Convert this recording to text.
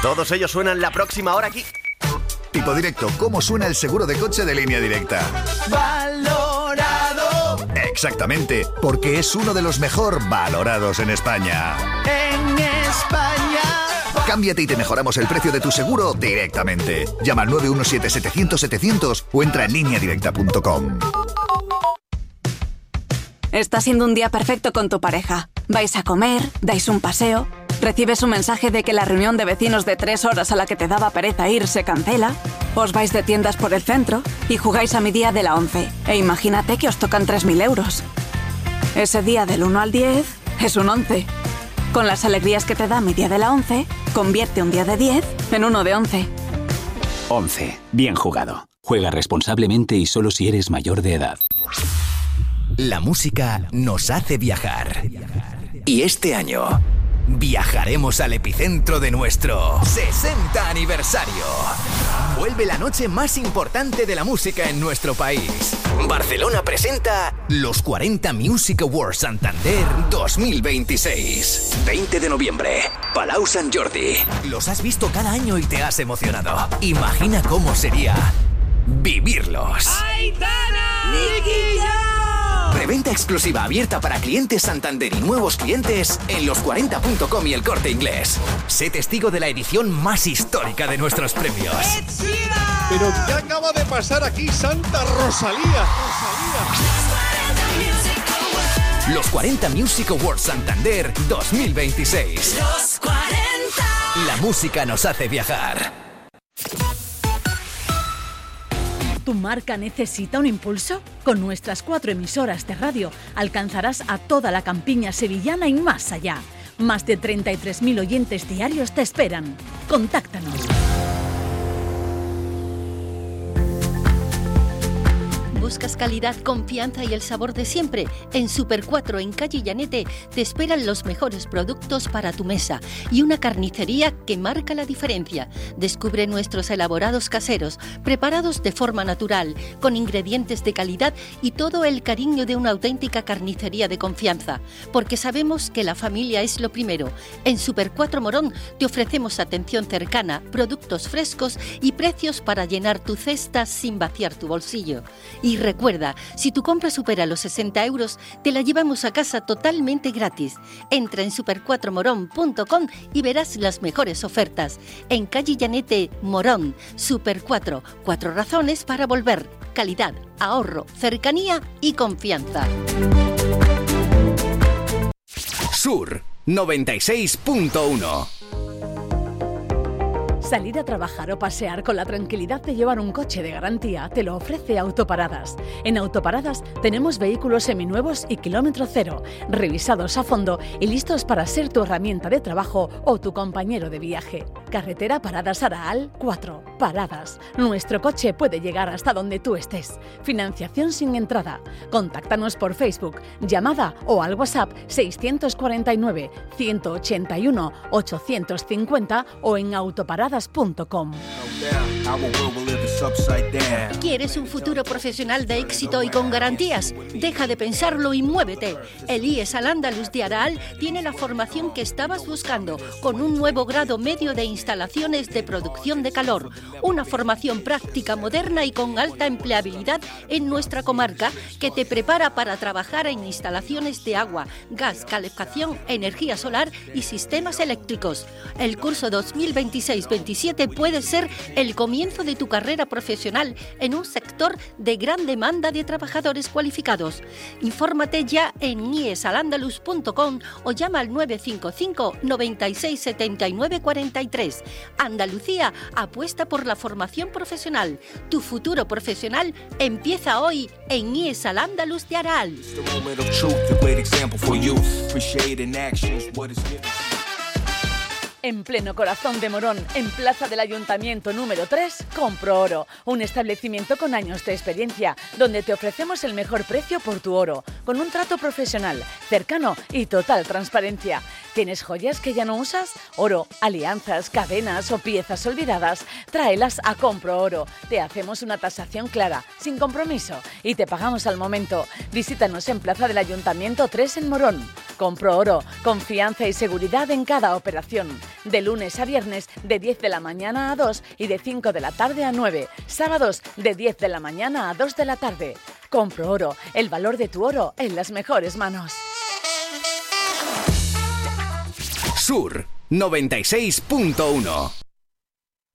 Todos ellos suenan la próxima hora aquí. Tipo Directo, ¿cómo suena el seguro de coche de Línea Directa? Valorado. Exactamente, porque es uno de los mejor valorados en España. En España. Cámbiate y te mejoramos el precio de tu seguro directamente. Llama al 917-700-700 o entra en lineadirecta.com. Está siendo un día perfecto con tu pareja. Vais a comer, dais un paseo, recibes un mensaje de que la reunión de vecinos de 3 horas a la que te daba pereza ir se cancela, os vais de tiendas por el centro y jugáis a mi día de la 11 e imagínate que os tocan 3.000 euros. Ese día del 1 al 10 es un 11. Con las alegrías que te da mi día de la 11, convierte un día de 10 en uno de 11. 11. Bien jugado. Juega responsablemente y solo si eres mayor de edad. La música nos hace viajar. Y este año viajaremos al epicentro de nuestro 60 aniversario. Vuelve la noche más importante de la música en nuestro país. Barcelona presenta los 40 Music Awards Santander 2026. 20 de noviembre, Palau Sant Jordi. Los has visto cada año y te has emocionado. Imagina cómo sería vivirlos. ¡Aitana! ¡Nicky Jam! Preventa exclusiva abierta para clientes Santander y nuevos clientes en los40.com y El Corte Inglés. Sé testigo de la edición más histórica de nuestros premios. ¿Pero qué acaba de pasar aquí, Santa Rosalía? Los 40 Music Awards Santander 2026. Los 40. La música nos hace viajar. ¿Tu marca necesita un impulso? Con nuestras 4 emisoras de radio alcanzarás a toda la campiña sevillana y más allá. Más de 33.000 oyentes diarios te esperan. Contáctanos. ¿Buscas calidad, confianza y el sabor de siempre? En Super 4 en calle Llanete te esperan los mejores productos para tu mesa y una carnicería que marca la diferencia. Descubre nuestros elaborados caseros, preparados de forma natural, con ingredientes de calidad y todo el cariño de una auténtica carnicería de confianza, porque sabemos que la familia es lo primero. En Super 4 Morón te ofrecemos atención cercana, productos frescos y precios para llenar tu cesta sin vaciar tu bolsillo. Y recuerda, si tu compra supera los 60 euros, te la llevamos a casa totalmente gratis. Entra en super4morón.com y verás las mejores ofertas. En calle Llanete, Morón, Super 4. 4 razones para volver. Calidad, ahorro, cercanía y confianza. Sur 96.1. Salir a trabajar o pasear con la tranquilidad de llevar un coche de garantía te lo ofrece Autoparadas. En Autoparadas tenemos vehículos seminuevos y kilómetro cero, revisados a fondo y listos para ser tu herramienta de trabajo o tu compañero de viaje. Carretera Paradas Araal 4. Paradas. Nuestro coche puede llegar hasta donde tú estés. Financiación sin entrada. Contáctanos por Facebook, llamada o al WhatsApp 649 181 850 o en autoparadas.com. ¿Quieres un futuro profesional de éxito y con garantías? Deja de pensarlo y muévete. El IES Al-Ándalus de Araal tiene la formación que estabas buscando, con un nuevo grado medio de instalaciones de producción de calor. Una formación práctica, moderna y con alta empleabilidad en nuestra comarca, que te prepara para trabajar en instalaciones de agua, gas, calefacción, energía solar y sistemas eléctricos. El curso 2026-27 puede ser el comienzo de tu carrera profesional en un sector de gran demanda de trabajadores cualificados. Infórmate ya en iesalandalus.com o llama al 955 96 79 43. Andalucía apuesta por la formación profesional. Tu futuro profesional empieza hoy en IES Al-Ándalus de Araal. En pleno corazón de Morón, en Plaza del Ayuntamiento número 3, Compro Oro, un establecimiento con años de experiencia, donde te ofrecemos el mejor precio por tu oro, con un trato profesional, cercano y total transparencia. ¿Tienes joyas que ya no usas? Oro, alianzas, cadenas o piezas olvidadas, tráelas a Compro Oro. Te hacemos una tasación clara, sin compromiso, y te pagamos al momento. Visítanos en Plaza del Ayuntamiento 3 en Morón. Compro Oro, confianza y seguridad en cada operación. de lunes a viernes de 10 de la mañana a 2 y de 5 de la tarde a 9. Sábados de 10 de la mañana a 2 de la tarde. Compro Oro, el valor de tu oro en las mejores manos. Sur 96.1